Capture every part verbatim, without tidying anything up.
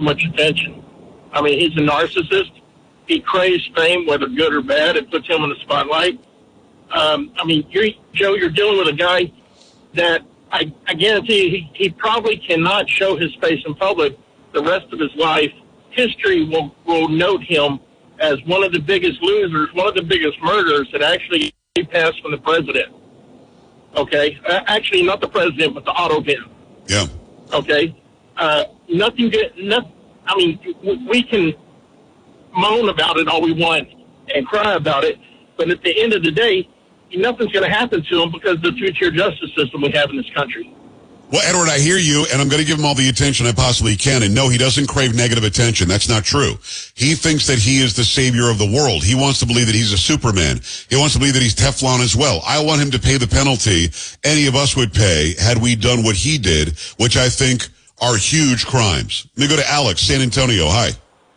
much attention. I mean, he's a narcissist. He craves fame, whether good or bad. It puts him in the spotlight. Um, I mean, you're, Joe, you're dealing with a guy that I, I guarantee you, he, he probably cannot show his face in public the rest of his life. History will, will note him as one of the biggest losers, one of the biggest murderers that actually passed from the president. Okay? Uh, actually, not the president, but the auto bin. Yeah. Okay? Uh, nothing good. Nothing, I mean, we can moan about it all we want and cry about it, but at the end of the day, nothing's going to happen to him because of the two-tier justice system we have in this country. Well, Edward, I hear you, and I'm going to give him all the attention I possibly can. And no, he doesn't crave negative attention. That's not true. He thinks that he is the savior of the world. He wants to believe that he's a Superman. He wants to believe that he's Teflon as well. I want him to pay the penalty any of us would pay had we done what he did, which I think are huge crimes. Let me go to Alex, San Antonio. Hi.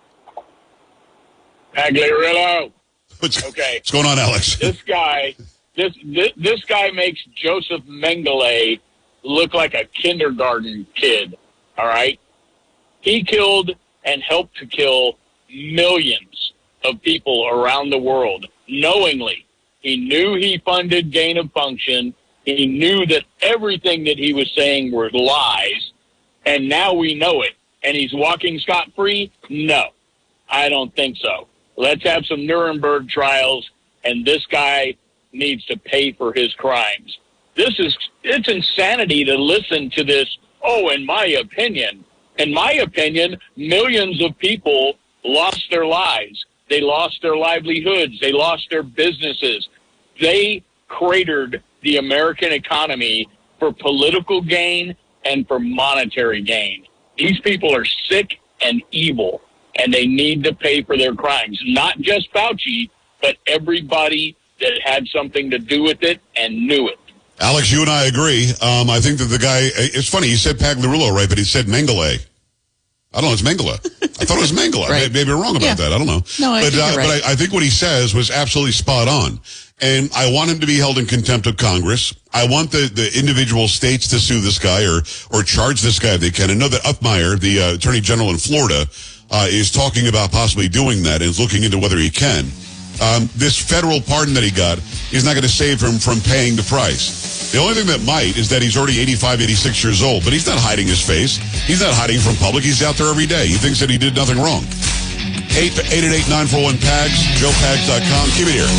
Aguilera. What's, okay. What's going on, Alex? This guy, this, this this guy makes Joseph Mengele look like a kindergarten kid. All right, he killed and helped to kill millions of people around the world knowingly. He knew he funded gain of function. He knew that everything that he was saying were lies, and now we know it. And he's walking scot-free? No, I don't think so. Let's have some Nuremberg trials, and this guy needs to pay for his crimes. This is, it's insanity to listen to this, oh, in my opinion. In my opinion, millions of people lost their lives. They lost their livelihoods. They lost their businesses. They cratered the American economy for political gain and for monetary gain. These people are sick and evil, and they need to pay for their crimes. Not just Fauci, but everybody that had something to do with it and knew it. Alex, you and I agree. Um, I think that the guy, it's funny, he said Pagliarulo, right, but he said Mengele. I don't know, it's Mengele. I thought it was Mengele. Right. Maybe I'm wrong about Yeah. that. I don't know. No, I but, think uh, you're right. But I, I think what he says was absolutely spot on. And I want him to be held in contempt of Congress. I want the, the individual states to sue this guy or or charge this guy if they can. I know that Upmeyer, the uh, Attorney General in Florida, uh, is talking about possibly doing that and is looking into whether he can. Um, this federal pardon that he got is not going to save him from paying the price. The only thing that might is that he's already eighty-five, eighty-six years old, but he's not hiding his face. He's not hiding from public. He's out there every day. He thinks that he did nothing wrong. eight eight eight, nine four one, P A G S, joe pags dot com. Keep it here.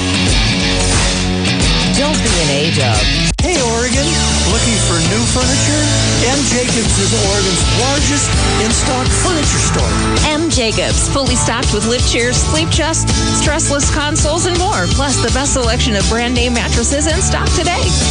Don't be an A-dub. Hey, Oregon, looking for new furniture? M. Jacobs is Oregon's largest in-stock furniture store. M. Jacobs, fully stocked with lift chairs, sleep chests, stressless consoles, and more. Plus the best selection of brand name mattresses in stock today.